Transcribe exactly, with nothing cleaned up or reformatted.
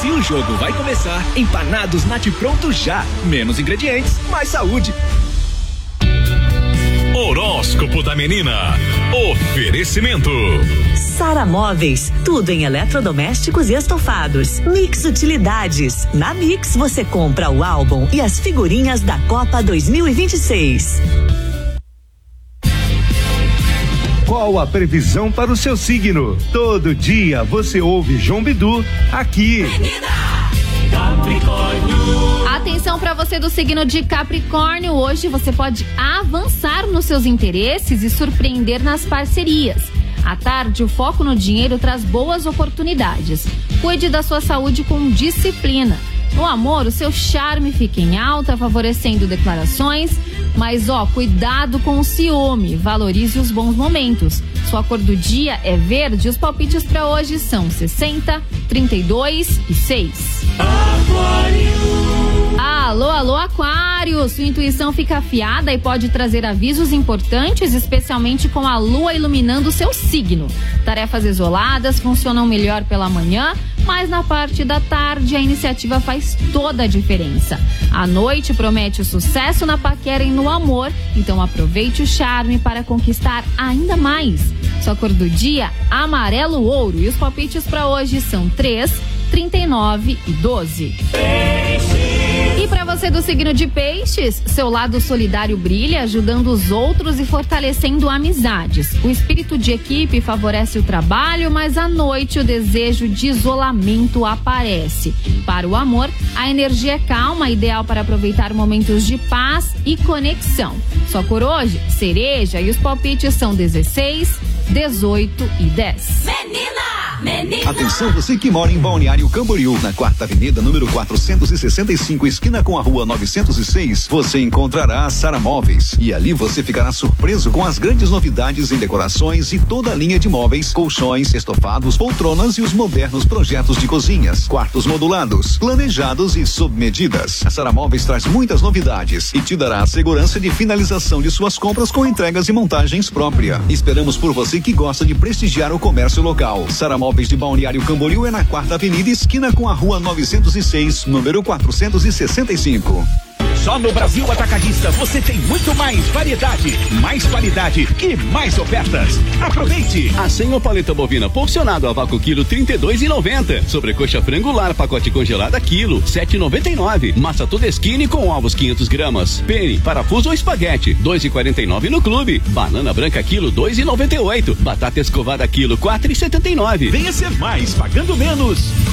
que o jogo vai começar, empanados Nat Pronto já. Menos ingredientes, mais saúde. Horóscopo da menina. Oferecimento. Sara Móveis, tudo em eletrodomésticos e estofados. Mix Utilidades. Na Mix você compra o álbum e as figurinhas da Copa dois mil e vinte e seis. Qual a previsão para o seu signo? Todo dia você ouve João Bidu aqui. Capricórnio. Atenção para você do signo de Capricórnio. Hoje você pode avançar nos seus interesses e surpreender nas parcerias. À tarde, o foco no dinheiro traz boas oportunidades. Cuide da sua saúde com disciplina. No amor, o seu charme fica em alta, favorecendo declarações, mas ó, cuidado com o ciúme, valorize os bons momentos. Sua cor do dia é verde e os palpites para hoje são sessenta, trinta e dois e seis. Alô, alô, Aquário! Sua intuição fica afiada e pode trazer avisos importantes, especialmente com a lua iluminando seu signo. Tarefas isoladas funcionam melhor pela manhã, mas na parte da tarde a iniciativa faz toda a diferença. A noite promete o sucesso na paquera e no amor, então aproveite o charme para conquistar ainda mais. Sua cor do dia, amarelo ouro, e os palpites para hoje são três, trinta e nove e doze. E para você do signo de Peixes, seu lado solidário brilha, ajudando os outros e fortalecendo amizades. O espírito de equipe favorece o trabalho, mas à noite o desejo de isolamento aparece. Para o amor, a energia é calma, ideal para aproveitar momentos de paz e conexão. Sua cor hoje, cereja, e os palpites são dezesseis, dezoito e dez. Menina! Menina! Atenção, você que mora em Balneário Camboriú, na quarta avenida, número quatrocentos e sessenta e cinco, esquina com a rua novecentos e seis, você encontrará a Sara Móveis. E ali você ficará surpreso com as grandes novidades em decorações e toda a linha de móveis, colchões, estofados, poltronas e os modernos projetos de cozinhas, quartos modulados, planejados e sob medidas. A Sara Móveis traz muitas novidades e te dará a segurança de finalização de suas compras com entregas e montagens própria. Esperamos por você que gosta de prestigiar o comércio local. Sara Móveis de Balneário Camboriú é na quarta avenida, esquina com a rua novecentos e seis, número quatrocentos e sessenta e cinco. Só no Brasil Atacadista você tem muito mais variedade, mais qualidade e mais ofertas. Aproveite! Assim, o paleta bovina porcionado a vácuo quilo trinta e dois e noventa. Sobrecoxa frangular pacote congelada quilo sete e noventa e nove. Massa Todeskine com ovos quinhentos gramas. Pene, parafuso ou espaguete dois e quarenta e nove no clube. Banana branca quilo dois e noventa e oito. Batata escovada quilo quatro e setenta e nove. Venha ser mais pagando menos.